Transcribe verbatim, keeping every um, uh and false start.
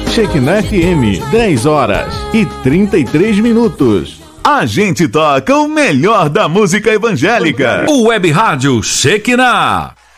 Shekinah F M, dez horas e trinta e três minutos. A gente toca o melhor da música evangélica. O Web Rádio Shekinah.